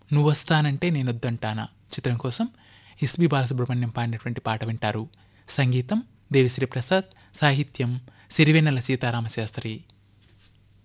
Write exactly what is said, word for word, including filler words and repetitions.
నువ్వొస్తానంటే నేనొద్దంటానా చిత్రం కోసం ఎస్పి బాలసుబ్రహ్మణ్యం పాడినటువంటి పాట వింటారు. సంగీతం దేవిశ్రీ ప్రసాద్, సాహిత్యం సిరివెన్నెల సీతారామశాస్త్రి.